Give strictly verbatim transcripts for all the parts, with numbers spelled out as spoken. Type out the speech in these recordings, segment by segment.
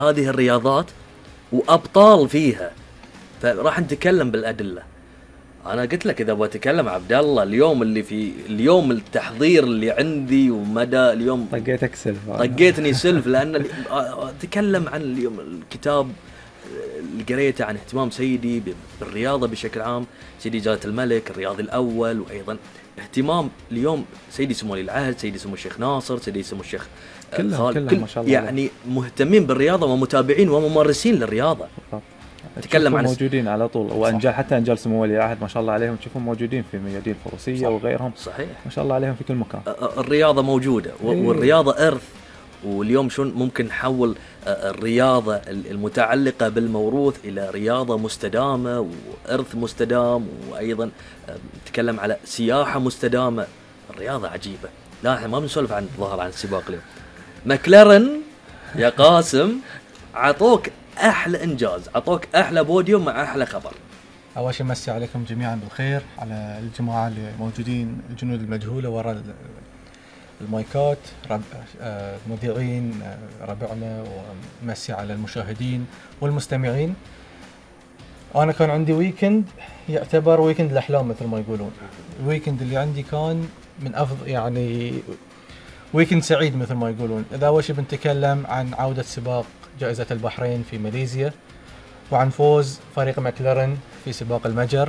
هذه الرياضات وابطال فيها، فراح نتكلم بالادله. انا قلت لك اذا بتكلم عبد الله اليوم اللي في اليوم التحضير اللي عندي ومدى اليوم طقيتك سلف طقيتني سلف لان اتكلم عن اليوم الكتاب اللي قريته عن اهتمام سيدي بالرياضه بشكل عام، سيدي جلاله الملك الرياضي الاول، وايضا اهتمام اليوم سيدي سمو ولي العهد، سيدي سمو الشيخ ناصر، سيدي سمو الشيخ كلهم كلهم ما شاء الله يعني مهتمين بالرياضه ومتابعين وممارسين للرياضه. تكلم عن موجودين على طول، وانجال حتى انجال سمو ولي العهد ما شاء الله عليهم تشوفهم موجودين في ميادين الفروسيه وغيرهم. صحيح ما شاء الله عليهم في كل مكان. الرياضه موجوده والرياضه ارث، واليوم شلون ممكن نحول الرياضه المتعلقه بالموروث الى رياضه مستدامه وارث مستدام، وايضا نتكلم على سياحه مستدامه. الرياضه عجيبه. لا احنا ما بنسولف عن ظهر عن السباق اليوم. ماكلارن يا قاسم عطوك احلى انجاز، عطوك احلى بوديوم مع احلى خبر. اول شيء مسي عليكم جميعا بالخير، على الجماعه اللي موجودين الجنود المجهوله وراء المايكات، رب... آه... مذيعين آه... ربعنا، ومسي على المشاهدين والمستمعين. انا كان عندي ويكند يعتبر ويكند الاحلام مثل ما يقولون. الويكند اللي عندي كان من افضل، يعني ويكند سعيد مثل ما يقولون. اذا اول شيء بنتكلم عن عوده سباق جائزة البحرين في ماليزيا، وعن فوز فريق ماكلارن في سباق المجر.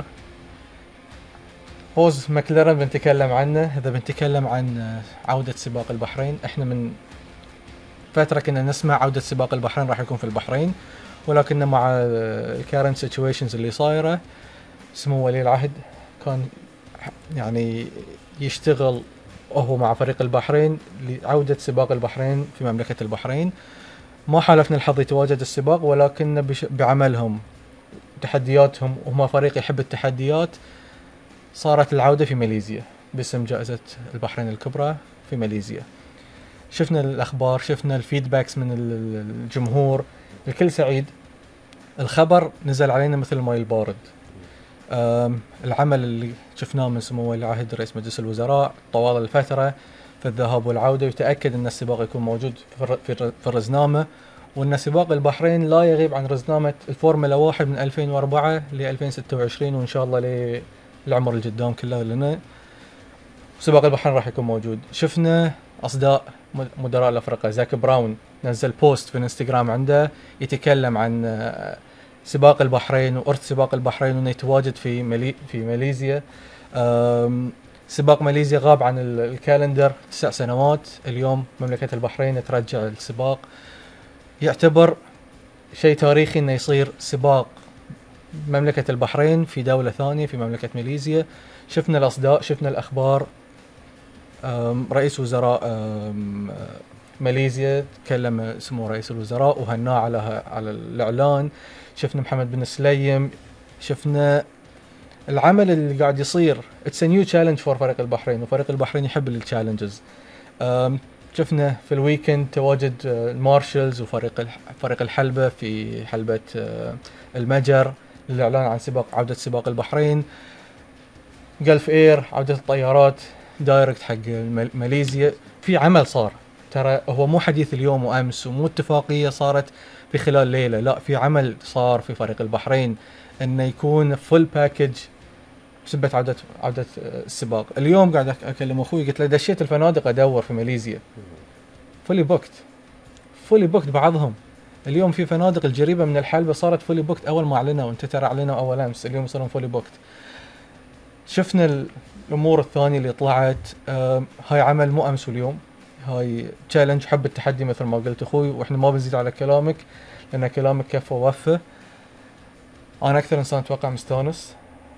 فوز ماكلارن بنتكلم عنه. إذا بنتكلم عن عودة سباق البحرين، إحنا من فترة كنا نسمع عودة سباق البحرين راح يكون في البحرين، ولكن مع الكارنت سيتويشنز اللي صايرة سمو ولي العهد كان يعني يشتغل وهو مع فريق البحرين لعودة سباق البحرين في مملكة البحرين. ما حالفنا الحظ يتواجد السباق، ولكن بعملهم تحدياتهم، وهم فريق يحب التحديات، صارت العودة في ماليزيا باسم جائزة البحرين الكبرى في ماليزيا. شفنا الأخبار، شفنا الفيدباكس من الجمهور، الكل سعيد. الخبر نزل علينا مثل الماء البارد. العمل اللي شفناه من سمو ولي العهد رئيس مجلس الوزراء طوال الفترة في الذهاب والعودة، يتأكد أن السباق يكون موجود في الرزنامة، وأن سباق البحرين لا يغيب عن رزنامة الفورمولا واحد من ألفين وأربعة ل ألفين وستة وعشرين، وإن شاء الله للعمر القدام كله لنا سباق البحرين راح يكون موجود. شفنا أصداء مدراء الأفرقة، زاك براون نزل بوست في الانستغرام عنده يتكلم عن سباق البحرين وأرث سباق البحرين، وأنه يتواجد في مالي في ماليزيا. سباق ماليزيا غاب عن الكالندر تسع سنوات، اليوم مملكة البحرين ترجع السباق. يعتبر شيء تاريخي انه يصير سباق مملكة البحرين في دولة ثانية في مملكة ماليزيا. شفنا الأصداء، شفنا الأخبار. رئيس وزراء ماليزيا تكلم سمو رئيس الوزراء وهناه على على الإعلان. شفنا محمد بن سليم، شفنا العمل اللي قاعد يصير. It's a new challenge for فريق البحرين، وفريق البحرين يحب التشالنجز. شفنا في الويكند تواجد المارشلز وفريق فريق الحلبة في حلبة المجر للإعلان عن سباق عودة سباق البحرين. جلف اير عودة الطيارات دايركت حق ماليزيا. في عمل صار، ترى هو مو حديث اليوم وأمس، ومو اتفاقية صارت في خلال ليلة، لا، في عمل صار في فريق البحرين انه يكون فول باكج بسبة عودة عودة السباق. اليوم قاعد اكلم اخوي قلت له دشيت الفنادق ادور في ماليزيا فولي بوكت فولي بوكت بعضهم. اليوم في فنادق الجريبة من الحلبة صارت فولي بوكت اول ما اعلنوا، وانت ترى اعلنوا اول امس، اليوم صاروا فولي بوكت. شفنا الامور الثانية اللي طلعت. هاي عمل مو امس واليوم، هاي تشالنج حب التحدي مثل ما قلت اخوي، واحنا ما بنزيد على كلامك لان كلامك كفى ووفى. انا اكثر انسان اتوقع مستانس،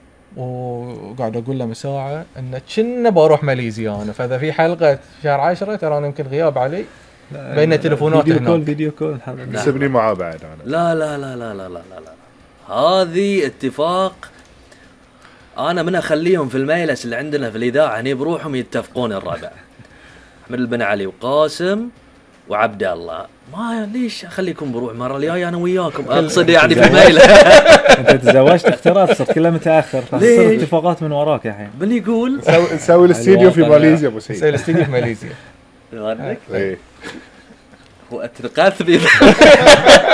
وقاعد اقول له من ساعه ان كنا بروح ماليزيا انا، فاذا في حلقه شهر عشرة ترى انا يمكن غياب علي بين تليفونات فيديو هناك. كول فيديو كول سبني معاه بعد انا. لا لا لا لا لا لا لا لا هذه اتفاق. انا من اخليهم في الميلس اللي عندنا في الاذاعه هني بروحهم يتفقون الربع، احمد بن علي وقاسم وعبد الله. ما ليش اخليكم بروح المره الجايه انا وياكم، اقصد يعني في الميلة. انت تزوجت اختراط صرت كله متاخر، فصرت اتفاقات من وراك يا حين. بل يقول نسوي الاستديو في ماليزيا ابو سعيد، نسوي الاستديو في ماليزيا. يغنك ايه واترقاث